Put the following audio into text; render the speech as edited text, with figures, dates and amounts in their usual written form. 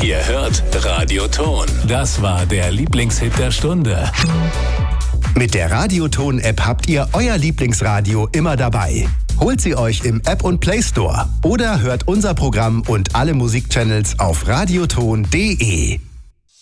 Ihr hört Radio Ton. Das war der Lieblingshit der Stunde. Mit der Radio Ton App habt ihr euer Lieblingsradio immer dabei. Holt sie euch im App und Play Store oder hört unser Programm und alle Musikchannels auf radioton.de.